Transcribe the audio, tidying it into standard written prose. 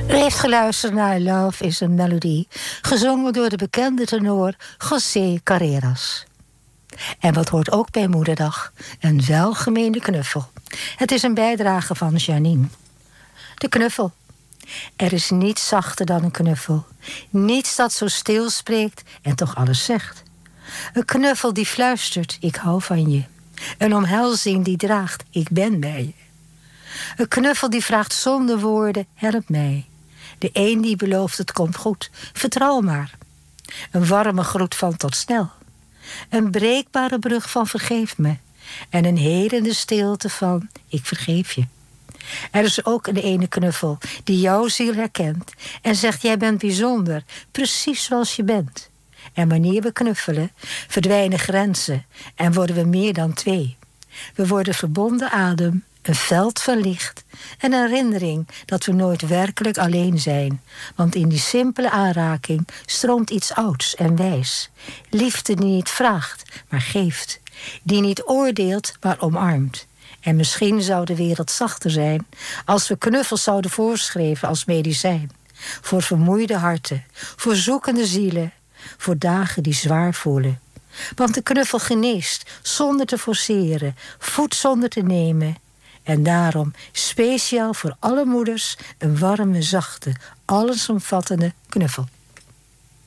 U heeft geluisterd naar Love is a Melody, gezongen door de bekende tenor José Carreras. En wat hoort ook bij Moederdag? Een welgemeende knuffel. Het is een bijdrage van Janine. De knuffel. Er is niets zachter dan een knuffel. Niets dat zo stil spreekt en toch alles zegt. Een knuffel die fluistert, ik hou van je. Een omhelzing die draagt, ik ben bij je. Een knuffel die vraagt zonder woorden, help mij. De een die belooft het komt goed, vertrouw maar. Een warme groet van tot snel. Een breekbare brug van vergeef me. En een helende stilte van ik vergeef je. Er is ook een ene knuffel die jouw ziel herkent en zegt jij bent bijzonder, precies zoals je bent. En wanneer we knuffelen, verdwijnen grenzen en worden we meer dan twee. We worden verbonden adem, een veld van licht en een herinnering dat we nooit werkelijk alleen zijn. Want in die simpele aanraking stroomt iets ouds en wijs. Liefde die niet vraagt, maar geeft. Die niet oordeelt, maar omarmt. En misschien zou de wereld zachter zijn als we knuffels zouden voorschrijven als medicijn. Voor vermoeide harten, voor zoekende zielen, voor dagen die zwaar voelen. Want de knuffel geneest zonder te forceren, voedt zonder te nemen. En daarom speciaal voor alle moeders een warme, zachte, allesomvattende knuffel.